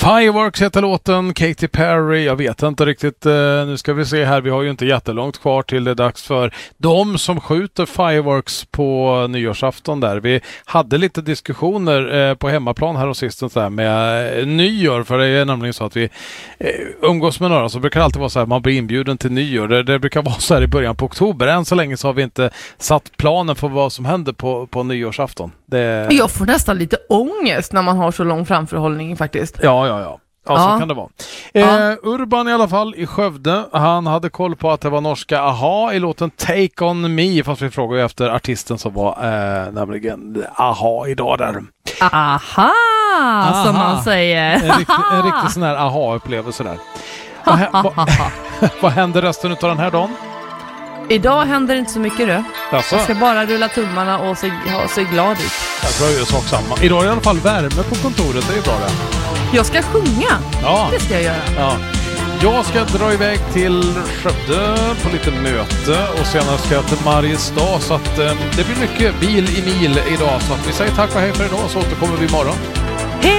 Fireworks heter låten, Katy Perry, jag vet inte riktigt, nu ska vi se här, vi har ju inte jättelångt kvar till det är dags för de som skjuter Fireworks på nyårsafton där. Vi hade lite diskussioner på hemmaplan här och sistens där med nyår, för det är nämligen så att vi umgås med några, så brukar det alltid vara så här, man blir inbjuden till nyår, det brukar vara så här i början på oktober, än så länge så har vi inte satt planen för vad som händer på nyårsafton. Jag får nästan lite ångest när man har så lång framförhållning faktiskt. Ja, så kan det vara. Urban i alla fall i Skövde, han hade koll på att det var norska AHA i låten Take On Me, fast vi frågar ju efter artisten som var nämligen AHA idag där. Aha, som man säger. En riktig sån här AHA-upplevelse där. Vad händer resten av den här dagen? Idag händer inte så mycket du. Alltså. Jag ska bara rulla tummarna och se glad ut. Jag tror jag gör sak samma. Idag är det i alla fall värme på kontoret, det är ju bra det. Jag ska sjunga. Ja. Det ska jag göra. Ja. Jag ska dra iväg till Skövde på lite möte och senare ska jag till Mariestad, så att det blir mycket bil i mil idag, så att vi säger tack och hej för idag, så återkommer vi imorgon.